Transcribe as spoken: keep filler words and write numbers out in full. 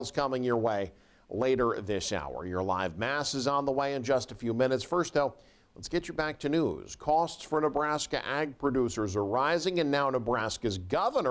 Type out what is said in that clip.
coming your way later this hour. Your live mass is on the way in just a few minutes. First, though, let's get you back to news. Costs for Nebraska ag producers are rising, and now Nebraska's governor